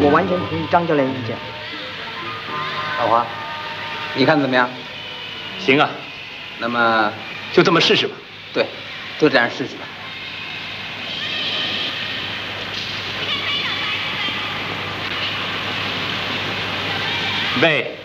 我完全同意张教练意见。 老华，你看怎么样？ 行啊， 那么就这么试试吧。 对，就这样试试吧。 预备。